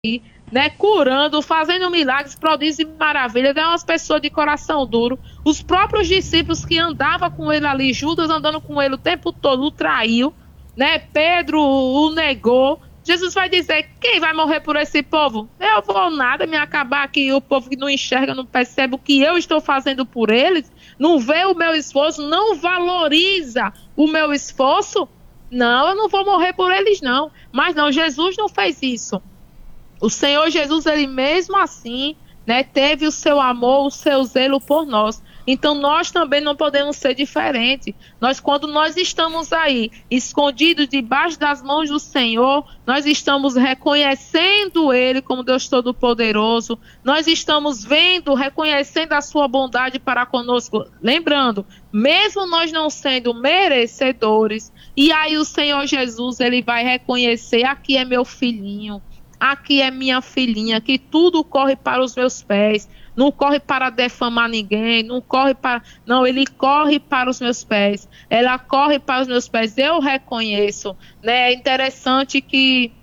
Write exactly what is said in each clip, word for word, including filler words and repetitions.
né, curando, fazendo milagres, prodígios e maravilhas. É umas pessoas de coração duro. Os próprios discípulos que andavam com ele ali, Judas andando com ele o tempo todo, o traiu, né? Pedro o negou. Jesus vai dizer: quem vai morrer por esse povo? Eu vou nada, me acabar aqui. O povo que não enxerga, não percebe o que eu estou fazendo por eles, não vê o meu esforço, não valoriza o meu esforço. Não, eu não vou morrer por eles, não. Mas não, Jesus não fez isso. O Senhor Jesus, ele mesmo assim, né, teve o seu amor, o seu zelo por nós. Então nós também não podemos ser diferentes. Nós, quando nós estamos aí, escondidos debaixo das mãos do Senhor, nós estamos reconhecendo Ele como Deus Todo-Poderoso. Nós estamos vendo, reconhecendo a sua bondade para conosco. Lembrando, mesmo nós não sendo merecedores, e aí o Senhor Jesus, ele vai reconhecer: aqui é meu filhinho. Aqui é minha filhinha, que tudo corre para os meus pés. Não corre para defamar ninguém, não corre para... Não, ele corre para os meus pés. Ela corre para os meus pés. Eu reconheço, né? É interessante que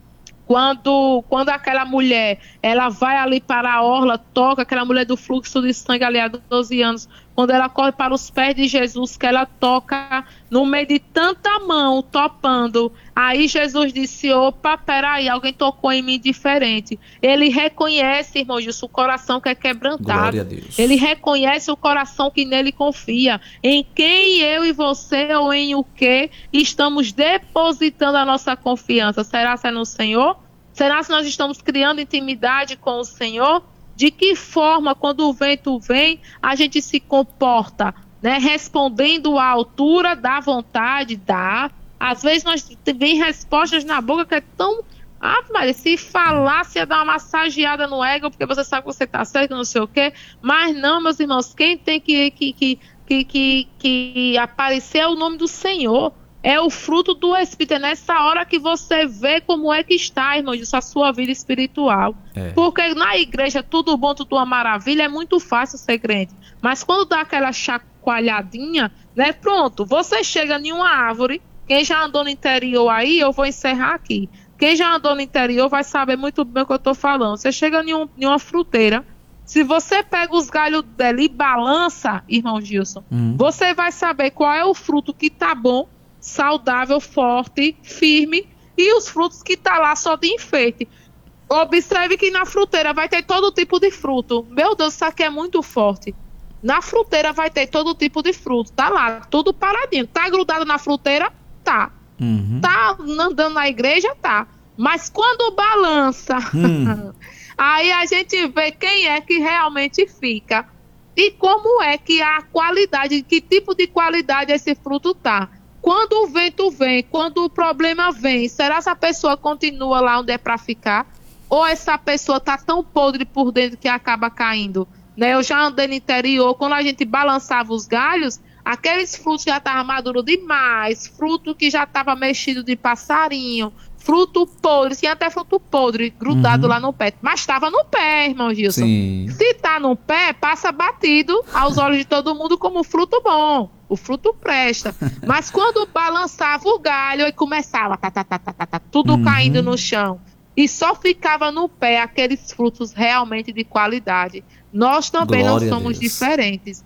quando, quando aquela mulher, ela vai ali para a orla, toca, aquela mulher do fluxo de sangue ali há doze anos, quando ela corre para os pés de Jesus, que ela toca no meio de tanta mão, topando. Aí Jesus disse: opa, peraí, alguém tocou em mim diferente. Ele reconhece, irmão Gilson, o coração que é quebrantado. Glória a Deus. Ele reconhece o coração que nele confia. Em quem eu e você, ou em o que estamos depositando a nossa confiança? Será que é no Senhor? Será que nós estamos criando intimidade com o Senhor? De que forma, quando o vento vem, a gente se comporta, né? Respondendo à altura da vontade, dá. Às vezes nós vem respostas na boca que é tão... Ah, Maria, se falasse ia dar uma massageada no ego, porque você sabe que você está certo, não sei o quê. Mas não, meus irmãos, quem tem que, que, que, que, que, que aparecer é o nome do Senhor. É o fruto do Espírito. É nessa hora que você vê como é que está, irmão, disso, a sua vida espiritual. É. Porque na igreja, tudo bom, tudo uma maravilha, é muito fácil ser crente. Mas quando dá aquela chacoalhadinha, né, pronto, você chega em uma árvore. Quem já andou no interior aí, eu vou encerrar aqui. Quem já andou no interior vai saber muito bem o que eu estou falando. Você chega em, um, em uma fruteira, se você pega os galhos dela e balança, irmão Gilson, hum. você vai saber qual é o fruto que tá bom, saudável, forte, firme, e os frutos que tá lá só de enfeite. Observe que na fruteira vai ter todo tipo de fruto. Meu Deus, isso aqui é muito forte. Na fruteira vai ter todo tipo de fruto. Tá lá, tudo paradinho. Tá grudado na fruteira? Tá. Uhum. Tá andando na igreja? Tá. Mas quando balança, hum. aí a gente vê quem é que realmente fica. E como é que a qualidade, que tipo de qualidade esse fruto tá. Quando o vento vem, quando o problema vem, será que essa pessoa continua lá onde é para ficar? Ou essa pessoa tá tão podre por dentro que acaba caindo? Né? Eu já andei no interior, quando a gente balançava os galhos, aqueles frutos já estavam maduros demais, fruto que já estava mexido de passarinho, fruto podre, tinha até fruto podre grudado uhum. lá no pé, mas estava no pé, irmão Gilson. Sim. Se tá no pé, passa batido aos olhos de todo mundo como fruto bom. O fruto presta. Mas quando balançava o galho e começava tá, tá, tá, tá, tá, tá, tudo uhum. caindo no chão, e só ficava no pé aqueles frutos realmente de qualidade. Nós também Glória não somos diferentes.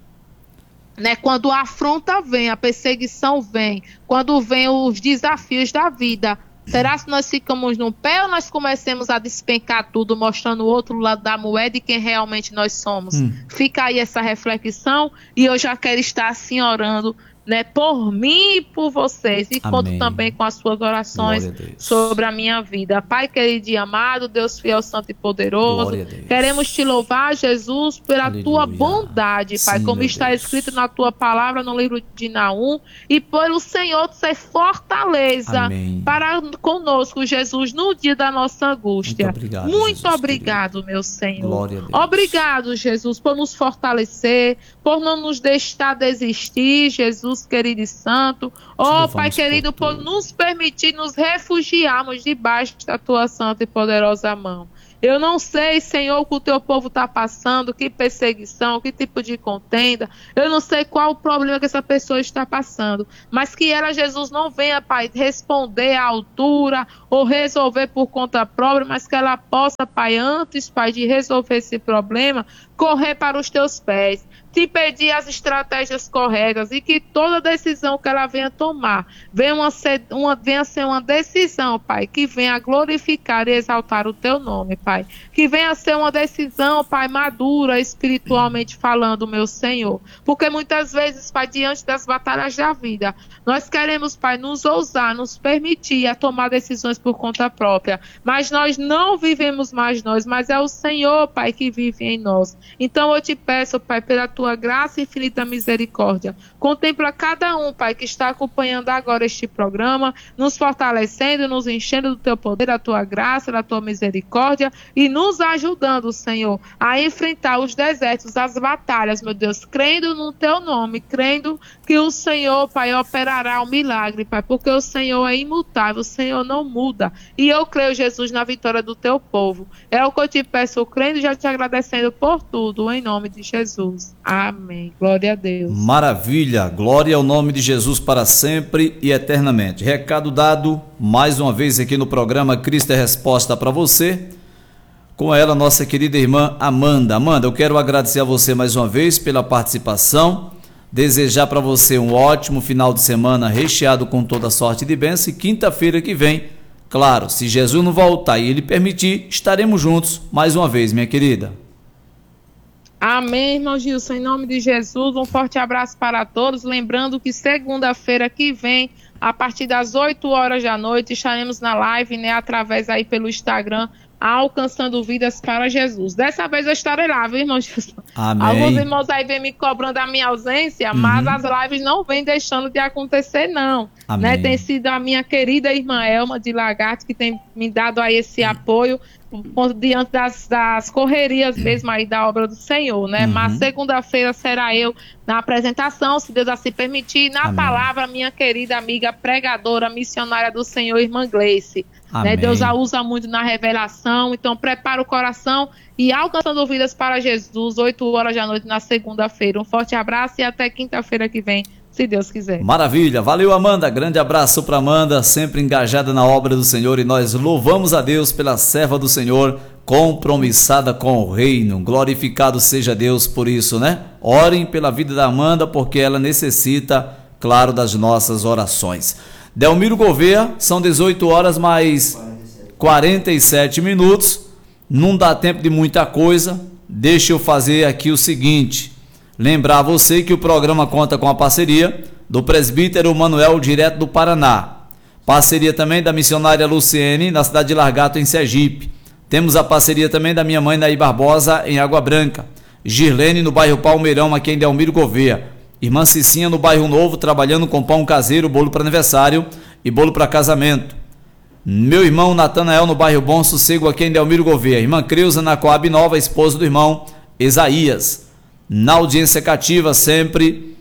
Né? Quando a afronta vem, a perseguição vem, quando vem os desafios da vida, será que nós ficamos no pé ou nós começamos a despencar tudo, mostrando o outro lado da moeda e quem realmente nós somos? Hum. Fica aí essa reflexão, e eu já quero estar assim orando, né, por mim e por vocês, e conto também com as suas orações a sobre a minha vida. Pai querido e amado, Deus fiel, santo e poderoso, queremos te louvar, Jesus, pela Aleluia. Tua bondade, Pai, Sim, como está Deus. Escrito na tua palavra no livro de Naum, e pelo Senhor ser fortaleza Amém. Para conosco, Jesus, no dia da nossa angústia. Muito obrigado, Muito Jesus, obrigado querido. Meu Senhor. Obrigado, Jesus, por nos fortalecer, por não nos deixar desistir, Jesus, Jesus, querido e santo. Ó, Pai querido, por nos permitir nos refugiarmos debaixo da tua santa e poderosa mão. Eu não sei, Senhor, o que o teu povo está passando, que perseguição, que tipo de contenda. Eu não sei qual o problema que essa pessoa está passando. Mas que ela, Jesus, não venha, Pai, responder à altura ou resolver por conta própria, mas que ela possa, Pai, antes, Pai, de resolver esse problema, correr para os teus pés. Te pedir as estratégias corretas e que toda decisão que ela venha tomar venha ser uma, venha ser uma decisão, Pai, que venha glorificar e exaltar o teu nome, Pai. Que venha ser uma decisão, Pai, madura, espiritualmente falando, meu Senhor. Porque muitas vezes, Pai, diante das batalhas da vida, nós queremos, Pai, nos ousar, nos permitir a tomar decisões por conta própria. Mas nós não vivemos mais nós, mas é o Senhor, Pai, que vive em nós. Então eu te peço, Pai, pela tua graça e infinita misericórdia, contempla cada um, Pai, que está acompanhando agora este programa, nos fortalecendo, nos enchendo do teu poder, da tua graça, da tua misericórdia e nos ajudando, Senhor, a enfrentar os desertos, as batalhas, meu Deus, crendo no teu nome, crendo que o Senhor, Pai, operará o milagre, Pai, porque o Senhor é imutável, o Senhor não muda, e eu creio, Jesus, na vitória do teu povo. É o que eu te peço, crendo e já te agradecendo por tudo, em nome de Jesus. Amém. Glória a Deus. Maravilha. Glória ao nome de Jesus para sempre e eternamente. Recado dado mais uma vez aqui no programa Cristo é Resposta para você. Com ela, nossa querida irmã Amanda. Amanda, eu quero agradecer a você mais uma vez pela participação. Desejar para você um ótimo final de semana recheado com toda sorte de bênção. E quinta-feira que vem, claro, se Jesus não voltar e ele permitir, estaremos juntos mais uma vez, minha querida. Amém, irmão Gilson, em nome de Jesus, um forte abraço para todos, lembrando que segunda-feira que vem, a partir das oito horas da noite, estaremos na live, né, através aí pelo Instagram, alcançando vidas para Jesus. Dessa vez eu estarei lá, viu, irmão Gilson? Amém. Alguns irmãos aí vêm me cobrando a minha ausência, uhum. mas as lives não vêm deixando de acontecer, não. Né? Tem sido a minha querida irmã Elma de Lagarto que tem me dado aí esse uhum. apoio diante das, das correrias mesmo aí da obra do Senhor, né? Uhum. Mas segunda-feira será eu na apresentação, se Deus assim permitir, na Amém. Palavra, minha querida amiga pregadora, missionária do Senhor, irmã Gleice. Né? Deus a usa muito na revelação, então prepara o coração e alcançando vidas para Jesus, oito horas da noite na segunda-feira. Um forte abraço e até quinta-feira que vem, se Deus quiser. Maravilha, valeu Amanda, grande abraço para Amanda, sempre engajada na obra do Senhor, e nós louvamos a Deus pela serva do Senhor, compromissada com o reino. Glorificado seja Deus por isso, né? Orem pela vida da Amanda, porque ela necessita, claro, das nossas orações. Delmiro Gouveia, são dezoito horas mais quarenta e sete minutos, não dá tempo de muita coisa, deixa eu fazer aqui o seguinte, lembrar você que o programa conta com a parceria do presbítero Manuel, direto do Paraná, parceria também da missionária Luciene, na cidade de Largato, em Sergipe, temos a parceria também da minha mãe Naí Barbosa, em Água Branca, Girlene no bairro Palmeirão, aqui em Delmiro Gouveia, irmã Cicinha no bairro Novo, trabalhando com pão caseiro, bolo para aniversário e bolo para casamento. Meu irmão Natanael no bairro Bom Sossego, aqui em Delmiro Gouveia. Irmã Creuza na Coab Nova, esposa do irmão Isaías. Na audiência cativa sempre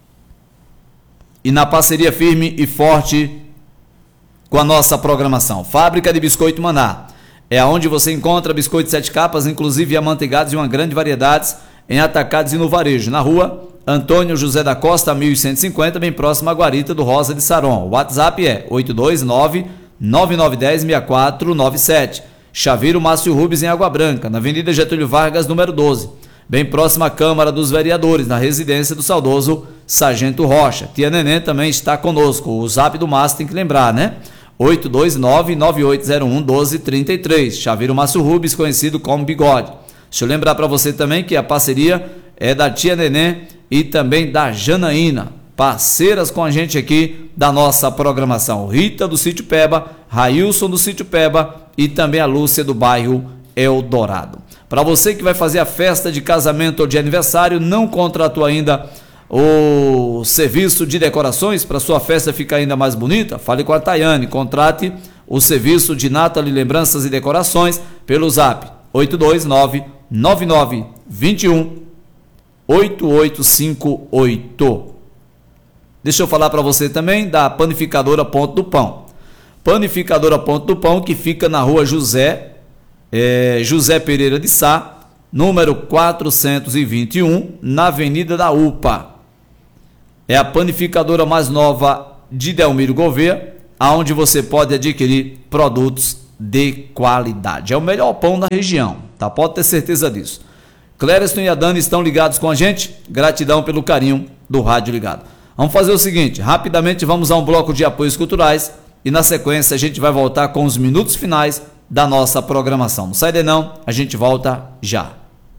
e na parceria firme e forte com a nossa programação. Fábrica de Biscoito Maná. É onde você encontra biscoitos sete capas, inclusive amanteigados de uma grande variedade, em atacados e no varejo. Na rua Antônio José da Costa, mil cento e cinquenta, bem próximo à Guarita do Rosa de Saron. O WhatsApp é oito dois nove, nove nove um zero, seis quatro nove sete. Chaveiro Márcio Rubens, em Água Branca, na Avenida Getúlio Vargas, número doze. Bem próximo à Câmara dos Vereadores, na residência do saudoso Sargento Rocha. Tia Neném também está conosco. O zap do Márcio tem que lembrar, né? oito dois nove, nove oito zero um, um dois três três. Chaveiro Márcio Rubens, conhecido como Bigode. Deixa eu lembrar para você também que a parceria é da Tia Neném e também da Janaína, parceiras com a gente aqui da nossa programação. Rita do Sítio Peba, Railson do Sítio Peba e também a Lúcia do bairro Eldorado. Para você que vai fazer a festa de casamento ou de aniversário, não contratou ainda o serviço de decorações para sua festa ficar ainda mais bonita? Fale com a Tayane, contrate o serviço de Nathalie Lembranças e Decorações pelo zap oito dois nove, nove nove dois um, oito oito cinco oito. Deixa eu falar para você também da Panificadora Ponto do Pão. Panificadora Ponto do Pão, que fica na rua José, é, José Pereira de Sá, número quatrocentos e vinte e um, na Avenida da U P A. É a panificadora mais nova de Delmiro Gouveia, onde você pode adquirir produtos de qualidade. É o melhor pão da região, tá? Pode ter certeza disso. Clériston e a Dani estão ligados com a gente. Gratidão pelo carinho do Rádio Ligado. Vamos fazer o seguinte, rapidamente vamos a um bloco de apoios culturais e na sequência a gente vai voltar com os minutos finais da nossa programação. Não sai daí não, a gente volta já.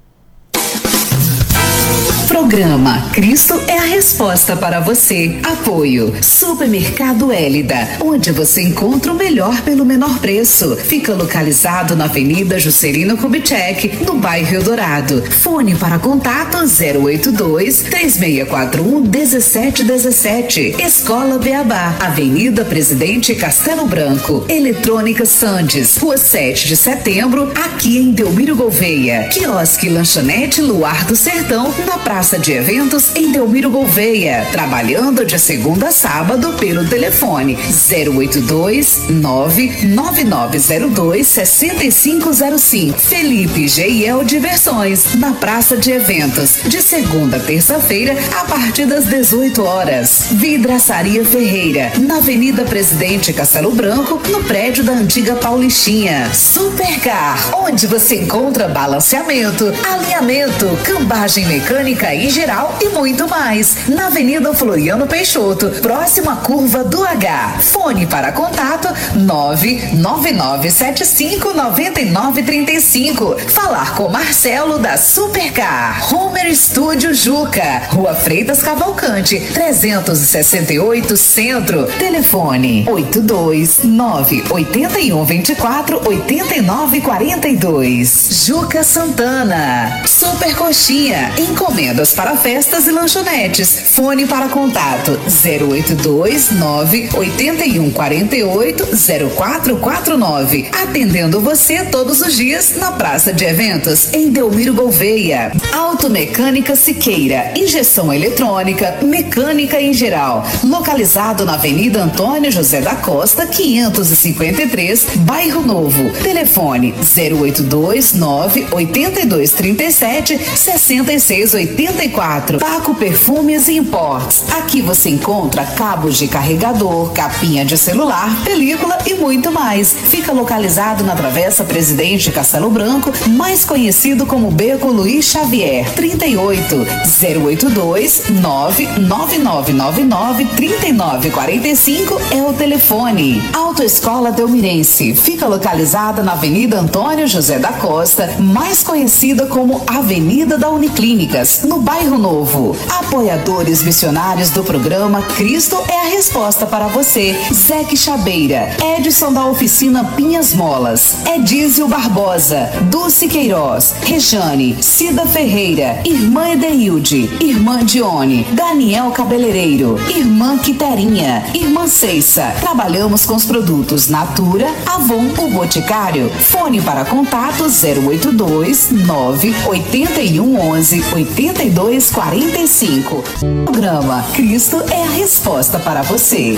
Programa Cristo é a resposta para você. Apoio Supermercado Hélida, onde você encontra o melhor pelo menor preço. Fica localizado na Avenida Juscelino Kubitschek, no bairro Eldorado. Fone para contato zero oito dois, três seis quatro um, um sete um sete. Escola Beabá, Avenida Presidente Castelo Branco. Eletrônica Sandes, Rua sete de Setembro, aqui em Delmiro Gouveia. Quiosque Lanchonete Luar do Sertão, na Praça de Eventos em Delmiro Gouveia, trabalhando de segunda a sábado pelo telefone zero oito dois, nove nove nove zero dois, seis cinco zero cinco. Felipe G I L Diversões, na Praça de Eventos, de segunda a terça-feira, a partir das dezoito horas. Vidraçaria Ferreira, na Avenida Presidente Castelo Branco, no prédio da antiga Paulistinha. Supercar, onde você encontra balanceamento, alinhamento, cambagem mecânica e geral e muito mais. Na Avenida Floriano Peixoto, próxima à curva do H. Fone para contato nove nove nove sete cinco nove nove três cinco. Falar com Marcelo da Supercar. Homer Studio Juca, Rua Freitas Cavalcante, trezentos e sessenta e oito Centro. Telefone oito dois nove oito um dois quatro oito nove quatro dois. Juca Santana. Super Coxinha, encomendas para festas e lanchonetes. Fone para contato zero oito dois nove oito um quatro oito zero quatro quatro nove. Atendendo você todos os dias na Praça de Eventos em Delmiro Gouveia. Automecânica Siqueira, injeção eletrônica, mecânica em geral. Localizado na Avenida Antônio José da Costa, quinhentos e cinquenta e três, Bairro Novo. Telefone zero oito dois nove oito dois três sete seis seis oito quatro. Paco Perfumes e Imports. Aqui você encontra cabos de carregador, capinha de celular, película e muito mais. Fica localizado na Travessa Presidente Castelo Branco, mais conhecido como Beco Luiz Xavier. trinta e oito zero oito dois nove nove nove nove nove três nove quatro cinco é o telefone. Autoescola Delmirense. Fica localizada na Avenida Antônio José da Costa, mais conhecida como Avenida da Uniclínicas, no Bairro Novo. Apoiadores missionários do programa Cristo é a resposta para você. Zeque Chabeira, Edson da Oficina Pinhas Molas, Edísio Barbosa, Dulce Queiroz, Rejane, Cida Ferreira, Irmã Edeilde, Irmã Dione, Daniel Cabeleireiro, Irmã Quiterinha, Irmã Ceissa. Trabalhamos com os produtos Natura, Avon, o Boticário. Fone para contato zero oito dois nove oito um onze oito dois quatro cinco. Programa Cristo é a resposta para você.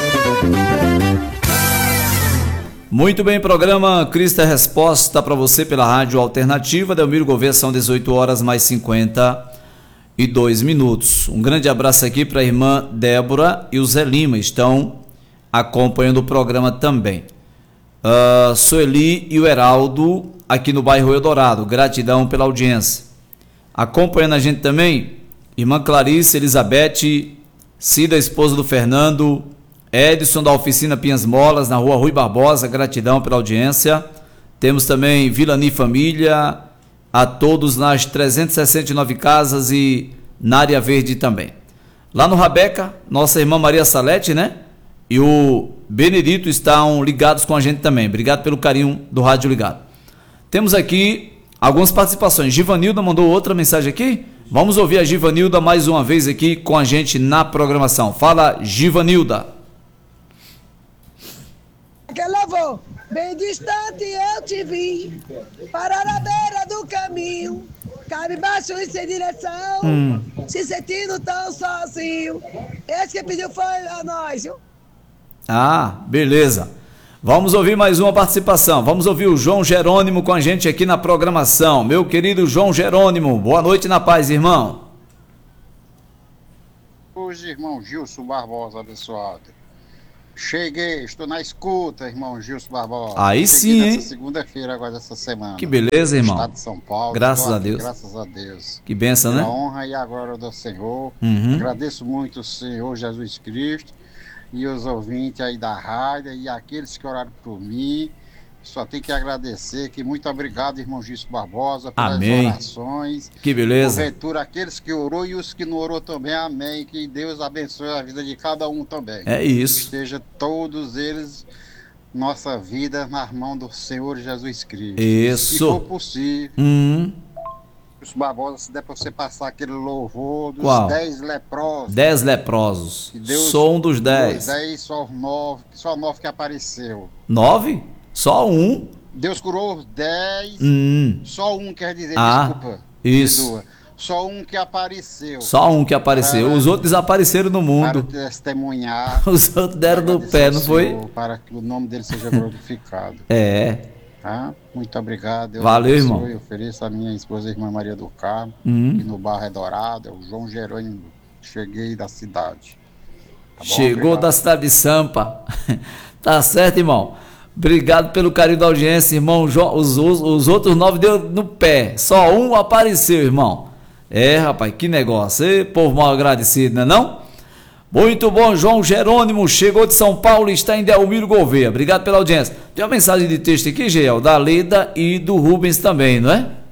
Muito bem, programa Cristo é a resposta para você pela Rádio Alternativa. Delmiro Gouveia, são dezoito horas mais cinquenta e dois minutos. Um grande abraço aqui para a irmã Débora e o Zé Lima, estão acompanhando o programa também. Uh, Sueli e o Heraldo aqui no bairro Eldorado, gratidão pela audiência. Acompanhando a gente também, irmã Clarice, Elizabeth, Cida, esposa do Fernando, Edson da Oficina Pinhas Molas, na rua Rui Barbosa, gratidão pela audiência. Temos também Vilani Família, a todos nas trezentas e sessenta e nove casas e na área verde também. Lá no Rabeca, nossa irmã Maria Salete, né? E o Benedito estão ligados com a gente também. Obrigado pelo carinho do Rádio Ligado. Temos aqui algumas participações. Givanilda mandou outra mensagem aqui. Vamos ouvir a Givanilda mais uma vez aqui com a gente na programação. Fala, Givanilda. Que levou, bem distante eu te vi, parar à beira do caminho, cabisbaixo e sem direção, hum. se sentindo tão sozinho. Esse que pediu foi a nós, viu? Ah, beleza. Vamos ouvir mais uma participação. Vamos ouvir o João Jerônimo com a gente aqui na programação. Meu querido João Jerônimo, boa noite na paz, irmão. Hoje, irmão Gilson Barbosa, abençoado. Cheguei, estou na escuta, irmão Gilson Barbosa. Aí Cheguei sim, hein? segunda-feira agora dessa semana. Que beleza, irmão. Estado de São Paulo. Graças a aqui, Deus. Graças a Deus. Que bênção, né? A honra e a glória do Senhor. Uhum. Agradeço muito o Senhor Jesus Cristo e os ouvintes aí da rádio e aqueles que oraram por mim. Só tenho que agradecer, que muito obrigado, irmão Gilson Barbosa, pelas Amém. orações. Que beleza. Porventura, aqueles que orou e os que não orou também, amém. Que Deus abençoe a vida de cada um também. É isso. Esteja todos eles, nossa vida, nas mãos do Senhor Jesus Cristo. Isso. Se for possível, Hum. Gilson Barbosa, se der para você passar aquele louvor dos Qual? dez leprosos. Dez leprosos. Que Deus- Sou um dos dez. Dos dez, só nove, só nove que apareceu. Nove? Só um? Deus curou os dez, Hum. só um quer dizer, Ah, desculpa. isso. perdoa. Só um que apareceu. Só um que apareceu. Para- Os outros desapareceram no Para mundo. testemunhar. Os outros deram do agradecer pé, ao não foi? Senhor, para que o nome dele seja glorificado. É. Tá? Muito obrigado. Deus Valeu, abençoe. irmão. Eu ofereço a minha esposa, a irmã Maria do Carmo, Hum. que no bairro é Dourado, é o João Jerônimo. Cheguei da cidade. Tá bom? Chegou Obrigado. da cidade de Sampa. Tá certo, irmão? Obrigado pelo carinho da audiência, irmão. Jo- Os, os, os outros nove deu no pé. Só um apareceu, irmão. É, rapaz, que negócio. Ê, povo mal agradecido, não é não? Muito bom, João Jerônimo. Chegou de São Paulo e está em Delmiro Gouveia. Obrigado pela audiência. Tem uma mensagem de texto aqui, Geel, da Leda e do Rubens também, não é?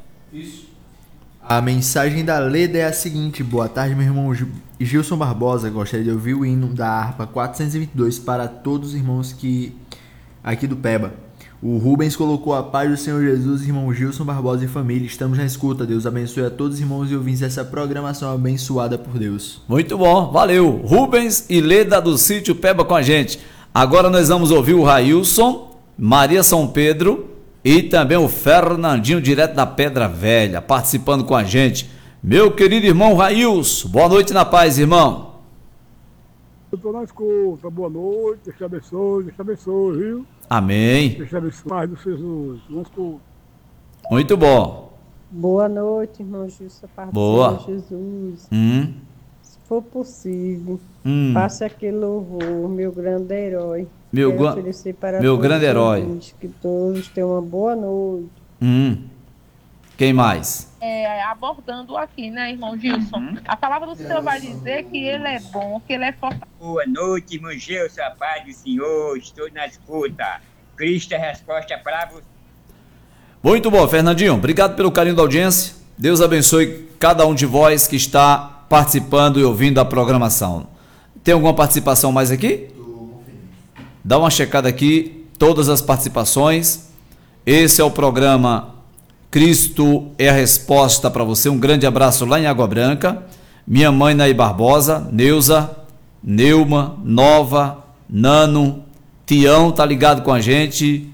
A mensagem da Leda é a seguinte: boa tarde, meu irmão Gil- Gilson Barbosa. Gostaria de ouvir o hino da harpa quatrocentos e vinte e dois para todos os irmãos que aqui do Peba. O Rubens colocou a paz do Senhor Jesus, irmão Gilson Barbosa e família. Estamos na escuta. Deus abençoe a todos os irmãos e ouvintes dessa programação abençoada por Deus. Muito bom, valeu. Rubens e Leda do Sítio Peba com a gente. Agora nós vamos ouvir o Railson, Maria São Pedro e também o Fernandinho, direto da Pedra Velha, participando com a gente. Meu querido irmão Railson, boa noite na paz, irmão. Eu estou na escuta, boa noite, Deus te abençoe, Deus te abençoe, viu? Amém. Deus te abençoe, paz do Jesus, na escuta. Muito bom. Boa noite, irmão Gilson Barbosa. Boa. Jesus. Hum, Se for possível, hum. passe aquele louvor, meu grande herói. Meu, Quero gu- oferecer para meu todos grande os herói. ouvintes, que todos tenham uma boa noite. Hum. Quem mais? É, abordando aqui, né, irmão Gilson? A palavra do Senhor vai dizer que ele é bom, que ele é forte. Boa noite, irmão Gilson, a paz do Senhor, estou na escuta. Cristo é a resposta para você. Muito bom, Fernandinho. Obrigado pelo carinho da audiência. Deus abençoe cada um de vós que está participando e ouvindo a programação. Tem alguma participação mais aqui? Dá uma checada aqui, todas as participações. Esse é o programa Cristo é a Resposta para você. Um grande abraço lá em Água Branca. Minha mãe Naí Barbosa, Neuza, Neuma, Nova, Nano, Tião tá ligado com a gente.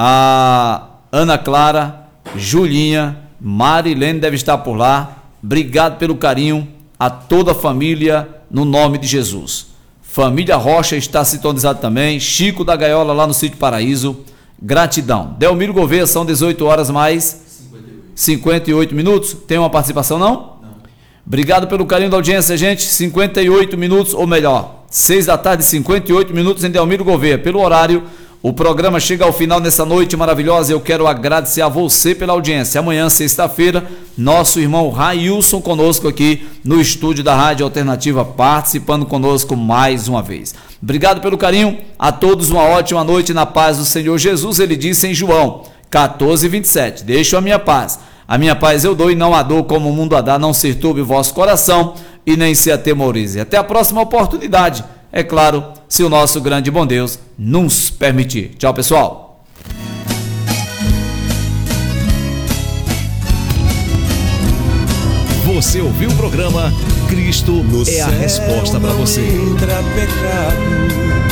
A Ana Clara, Julinha, Marilene deve estar por lá. Obrigado pelo carinho a toda a família no nome de Jesus. Família Rocha está sintonizado também. Chico da Gaiola lá no Sítio Paraíso. Gratidão. Delmiro Gouveia, são dezoito horas mais cinquenta e oito minutos. Tem uma participação, não? Não. Obrigado pelo carinho da audiência, gente. cinquenta e oito minutos, ou melhor, seis da tarde, cinquenta e oito minutos em Delmiro Gouveia. Pelo horário, o programa chega ao final nessa noite maravilhosa. Eu quero agradecer a você pela audiência. Amanhã, sexta-feira, nosso irmão Railson conosco aqui no estúdio da Rádio Alternativa, participando conosco mais uma vez. Obrigado pelo carinho. A todos uma ótima noite na paz do Senhor Jesus. Ele disse em João quatorze, vinte e sete, deixo a minha paz. A minha paz eu dou e não a dou como o mundo a dá. Não se turbe o vosso coração e nem se atemorize. Até a próxima oportunidade. É claro, se o nosso grande bom Deus nos permitir. Tchau, pessoal. Você ouviu o programa Cristo é a Resposta para você.